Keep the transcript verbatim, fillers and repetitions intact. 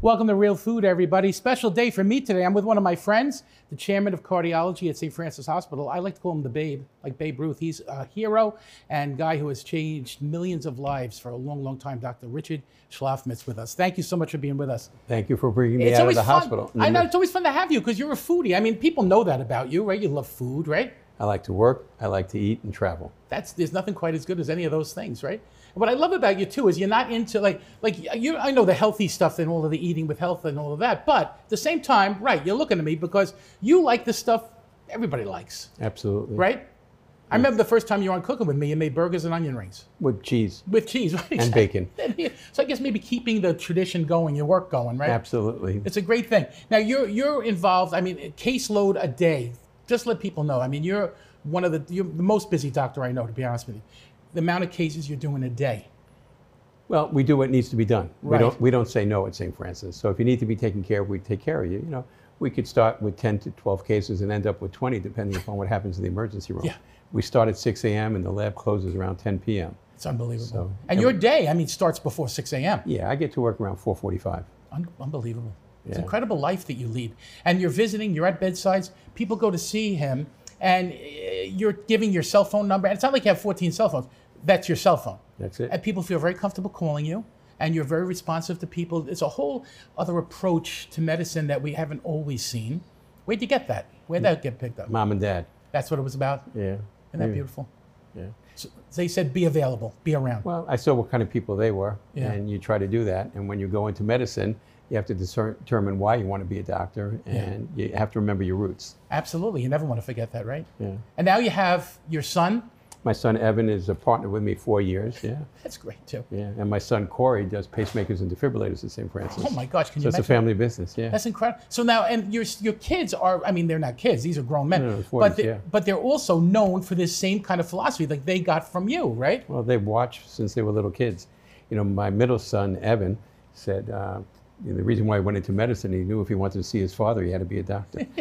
Welcome to Real Food, everybody. Special day for me today. I'm with one of my friends, the chairman of cardiology at Saint Francis Hospital. I like to call him the Babe, like Babe Ruth. He's a hero and guy who has changed millions of lives for a long, long time. Doctor Richard Schlafmitz with us. Thank you so much for being with us. Thank you for bringing me It's out of always the fun. hospital. I know, it's always fun to have you because you're a foodie. I mean, people know that about you, right? You love food, right? I like to work, I like to eat and travel. That's there's nothing quite as good as any of those things, right? What I love about you too is you're not into like like you. I know the healthy stuff and all of the eating with health and all of that, but at the same time, right? You're looking at me because you like the stuff everybody likes, Absolutely. right? I remember the first time you were on Cooking with me, you made burgers and onion rings With cheese with cheese, right? and bacon. So I guess maybe keeping the tradition going, your work going, right? Absolutely. It's a great thing. Now you're you're involved. I mean, a caseload a day. Just let people know. I mean, you're one of the you're the most busy doctor I know, to be honest with you. The amount of cases you're doing a day. Well, we do what needs to be done. Right. We don't we don't say no at Saint Francis. So if you need to be taken care of, we take care of you. You know, we could start with ten to twelve cases and end up with twenty, depending upon what happens in the emergency room. Yeah. We start at six a m and the lab closes around ten p m It's unbelievable. So- and and your we- day, I mean, starts before six a m Yeah, I get to work around four forty-five. Un- unbelievable. It's an Yeah. incredible life that you lead. And you're visiting, you're at bedsides, people go to see him, and uh, you're giving your cell phone number. And it's not like you have fourteen cell phones. That's your cell phone. That's it. And people feel very comfortable calling you, and you're very responsive to people. It's a whole other approach to medicine that we haven't always seen. Where'd you get that? Where'd that get picked up? Mom and dad. That's what it was about? Yeah. Isn't that Yeah. beautiful? Yeah. So they said be available, be around. Well, I saw what kind of people they were, Yeah. and you try to do that. And when you go into medicine, you have to discern, determine why you want to be a doctor, and you have to remember your roots. Absolutely. You never want to forget that, right? Yeah. And now you have your son. My son Evan is a partner with me four years. Yeah. That's great, too. Yeah. And my son Corey does pacemakers and defibrillators at Saint Francis. Oh, my gosh. Can So you it's a imagine? family business. Yeah. That's incredible. So now, and your your kids are, I mean, they're not kids. These are grown men. No, no, but, forties, they, yeah. but they're also known for this same kind of philosophy like they got from you, right? Well, they've watched since they were little kids. You know, my middle son Evan said uh, the reason why he went into medicine, he knew if he wanted to see his father, he had to be a doctor.